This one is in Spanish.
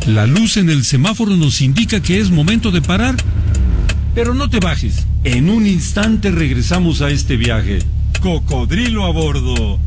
La luz en el semáforo nos indica que es momento de parar. Pero no te bajes. En un instante regresamos a este viaje. Cocodrilo a bordo.